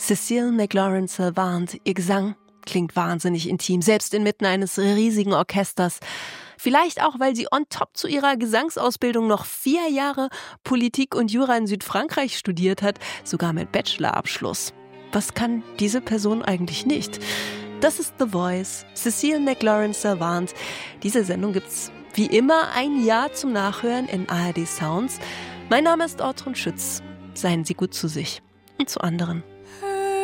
Cécile McLaurin-Salvant, ihr Gesang klingt wahnsinnig intim, selbst inmitten eines riesigen Orchesters. Vielleicht auch, weil sie on top zu ihrer Gesangsausbildung noch 4 Jahre Politik und Jura in Südfrankreich studiert hat, sogar mit Bachelorabschluss. Was kann diese Person eigentlich nicht? Das ist The Voice, Cécile McLaurin-Salvant. Diese Sendung gibt's wie immer ein Jahr zum Nachhören in ARD Sounds. Mein Name ist Ortrun Schütz. Seien Sie gut zu sich und zu anderen.